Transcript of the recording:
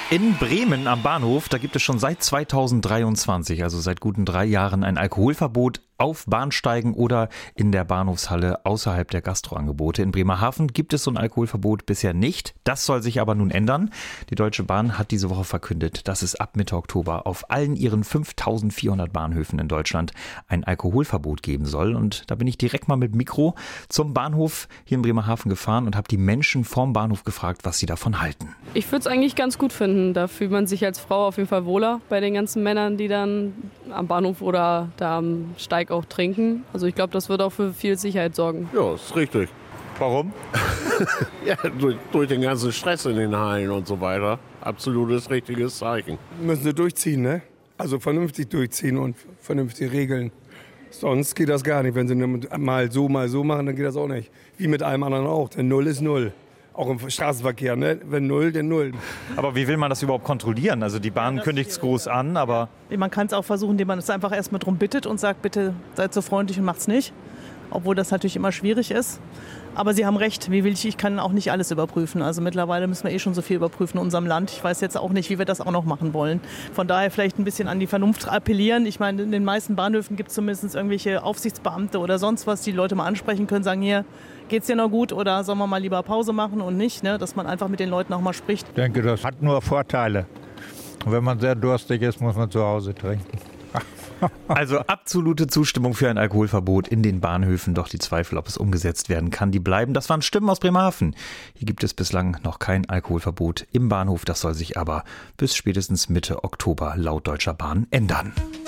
In Bremen am Bahnhof, da gibt es schon seit 2023, also seit guten 3 Jahren, ein Alkoholverbot auf Bahnsteigen oder in der Bahnhofshalle außerhalb der Gastroangebote. In Bremerhaven gibt es so ein Alkoholverbot bisher nicht. Das soll sich aber nun ändern. Die Deutsche Bahn hat diese Woche verkündet, dass es ab Mitte Oktober auf allen ihren 5400 Bahnhöfen in Deutschland ein Alkoholverbot geben soll. Und da bin ich direkt mal mit Mikro zum Bahnhof hier in Bremerhaven gefahren und habe die Menschen vorm Bahnhof gefragt, was sie davon halten. Ich würde es eigentlich ganz gut finden. Da fühlt man sich als Frau auf jeden Fall wohler bei den ganzen Männern, die dann am Bahnhof oder da am Steig auch trinken. Also ich glaube, das wird auch für viel Sicherheit sorgen. Ja, ist richtig. Warum? Ja, durch den ganzen Stress in den Hallen und so weiter. Absolutes richtiges Zeichen. Müssen sie durchziehen, ne? Also vernünftig durchziehen und vernünftig regeln. Sonst geht das gar nicht. Wenn sie mal so machen, dann geht das auch nicht. Wie mit allem anderen auch. Denn Null ist Null. Auch im Straßenverkehr, ne? Wenn Null, dann Null. Aber wie will man das überhaupt kontrollieren? Also die Bahn kündigt es groß an, aber... Man kann es auch versuchen, indem man es einfach erstmal darum bittet und sagt, bitte seid so freundlich und macht's nicht. Obwohl das natürlich immer schwierig ist. Aber Sie haben recht, ich kann auch nicht alles überprüfen. Also mittlerweile müssen wir schon so viel überprüfen in unserem Land. Ich weiß jetzt auch nicht, wie wir das auch noch machen wollen. Von daher vielleicht ein bisschen an die Vernunft appellieren. Ich meine, in den meisten Bahnhöfen gibt es zumindest irgendwelche Aufsichtsbeamte oder sonst was, die Leute mal ansprechen können, sagen, hier, geht's dir noch gut oder sollen wir mal lieber Pause machen und nicht, ne? Dass man einfach mit den Leuten auch mal spricht. Ich denke, das hat nur Vorteile. Und wenn man sehr durstig ist, muss man zu Hause trinken. Also absolute Zustimmung für ein Alkoholverbot in den Bahnhöfen, doch die Zweifel, ob es umgesetzt werden kann, die bleiben. Das waren Stimmen aus Bremerhaven. Hier gibt es bislang noch kein Alkoholverbot im Bahnhof, das soll sich aber bis spätestens Mitte Oktober laut Deutscher Bahn ändern.